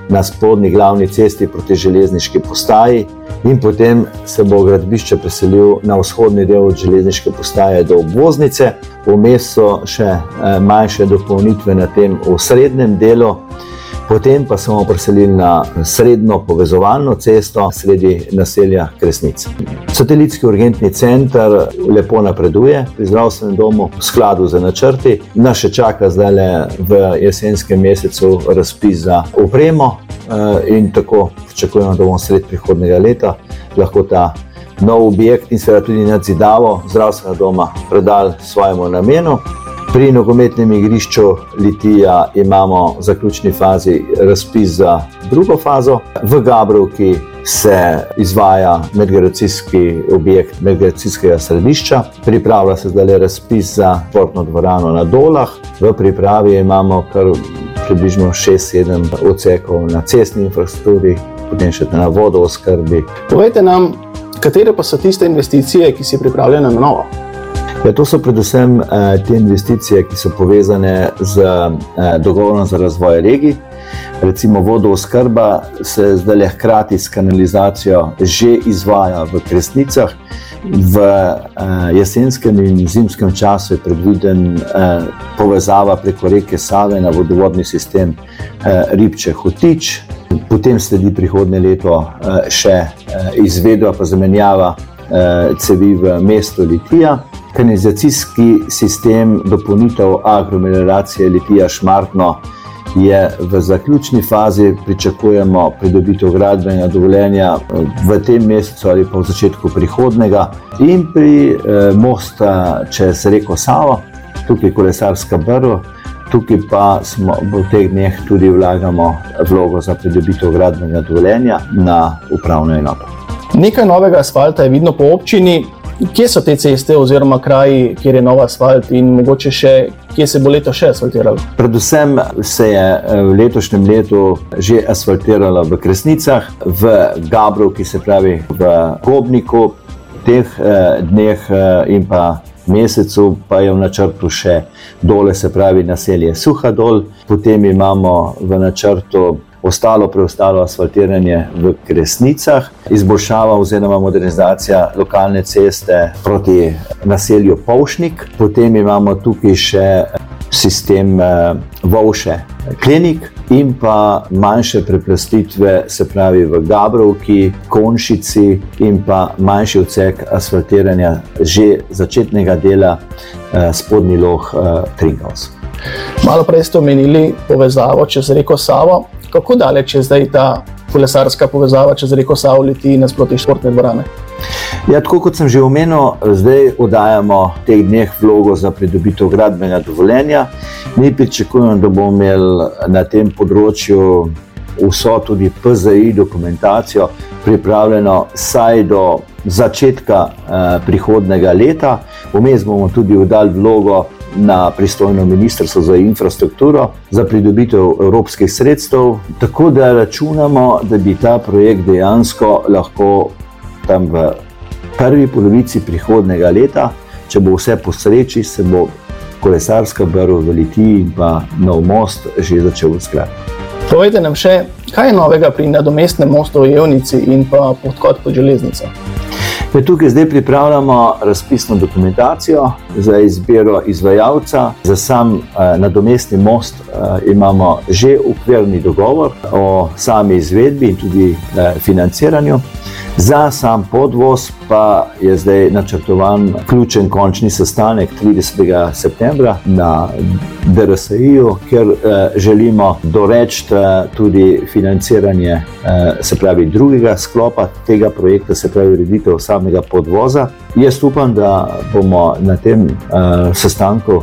na spodnji glavni cesti proti železniški postaji in potem se bo gradbišče preselil na vzhodni del od železniške postaje do obvoznice. Vmes so še manjše dopolnitve na tem v srednjem delu. Potem pa smo preselili na srednjo povezovalno cesto sredi naselja Kresnica. Satelitski urgentni center lepo napreduje pri zdravstvenem domu v skladu z načrti. Nas še čaka zdajle v jesenskem mesecu razpis za opremo in tako pričakujemo, da bomo sredi prihodnjega leta lahko ta nov objekt in seveda tudi nadzidavo zdravstvenega doma predali svojemu namenu. Pri nogometnem igrišču Litija imamo v zaključni fazi razpis za drugo fazo. V Gabrovki se izvaja medgeneracijski objekt medgeneracijskega središča. Pripravlja se zdaj razpis za športno dvorano na Dolah. V pripravi imamo kar približno 6-7 odsekov na cestni infrastrukturi, potem še na vodooskrbi. Povejte nam, katere pa so tiste investicije, ki si pripravljene na novo? Ja, to so predvsem te investicije, ki so povezane z dogovorom za razvoj regij. Recimo vodooskrba se zdaj hkrati s kanalizacijo že izvaja v Kresnicah. V jesenskem in zimskem času je predviden povezava preko reke Save na vodovodni sistem Ribče-Hotič. Potem sledi prihodnje leto še izvedba pa zamenjava cevi v mestu Litija. Kanalizacijski sistem dopolnitev agromelioracije Litija-Šmartno je v zaključni fazi, pričakujemo pridobitev gradbenega dovoljenja v tem mesecu ali pa v začetku prihodnjega. In pri mosta čez reko Savo, tukaj kolesarska brv, tukaj pa v teh dneh tudi vlagamo vlogo za pridobitev gradbenega dovoljenja na upravno enoto. Nekaj novega asfalta je vidno po občini. Kje so te ceste oziroma kraji, kjer je nov asfalt in mogoče še, kje se bo leto še asfaltiralo? Predvsem se je v letošnjem letu že asfaltiralo v Kresnicah, v Gabrovki, se pravi v Kobniku. Teh dneh in pa mesecu pa je v načrtu še Dole, se pravi naselje Suhadol. Potem imamo v načrtu preostalo asfaltiranje v Kresnicah, izboljšava oziroma modernizacija lokalne ceste proti naselju Povšnik. Potem imamo tukaj še sistem Volše-Klenik in pa manjše preplastitve, se pravi v Gabrovki, Konšici in pa manjši odsek asfaltiranja že začetnega dela spodnji log Tringavs. Malo prej ste omenili povezavo čez reko Savo. Kako daleč je zdaj ta kolesarska povezava čez reko Savo Litiji nasproti športne dvorane? Ja, tako kot sem že omenil, zdaj oddajamo v teh dneh vlogo za pridobitev gradbenega dovoljenja. Mi pričakujemo, da bomo imeli na tem področju vso tudi PZI dokumentacijo pripravljeno saj do začetka prihodnjega leta. Vmes bomo tudi oddali vlogo na pristojno ministrstvo za infrastrukturo za pridobitev evropskih sredstev, tako da računamo, da bi ta projekt dejansko lahko tam v prvi polovici prihodnjega leta, če bo vse po sreči, se bo kolesarska brv v Litiji in pa nov most že začel zgraditi. Povejte nam še, kaj je novega pri nadomestnem mostu v Jevnici in pa podhod pod železnico? Tukaj zdaj pripravljamo razpisno dokumentacijo za izbiro izvajalca. Za sam nadomestni most imamo že okvirni dogovor o sami izvedbi in tudi financiranju. Za sam podvoz pa je zdaj načrtovan ključen končni sestanek 30. septembra na DRSI-ju, kjer želimo doreči tudi financiranje, se pravi drugega sklopa tega projekta, se pravi ureditev samega podvoza. Jaz upam, da bomo na tem sestanku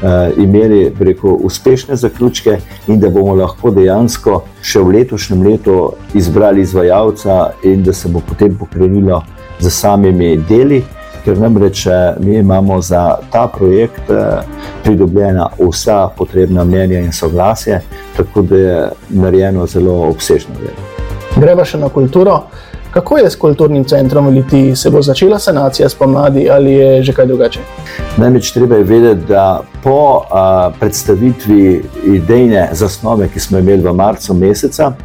imeli uspešne zaključke in da bomo lahko dejansko še v letošnjem letu izbrali izvajalca in da se bo potem pokrenilo z samimi deli, ker namreč mi imamo za ta projekt pridobljena vsa potrebna mnenja in soglasje, tako da je narejeno zelo obsežno delo. Greva še na kulturo. Kako je s kulturnim centrom v Litiji? Se bo začela sanacija spomladi ali je že kaj drugače? Namreč treba je vedeti, da po predstavitvi idejne zasnove, ki smo imeli v marcu meseca,